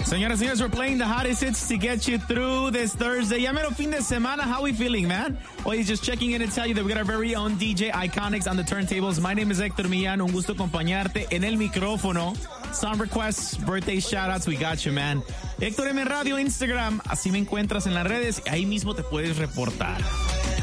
Señoras y señores, we're playing the hottest hits to get you through this Thursday. Ya mero fin de semana. How we feeling, man? Oye, just checking in to tell you that we got our very own DJ Iconics on the turntables. My name is Héctor Millán. Un gusto acompañarte en el micrófono. Song requests, birthday shoutouts, we got you, man. Héctor M Radio, Instagram. Así me encuentras en las redes. Ahí mismo te puedes reportar.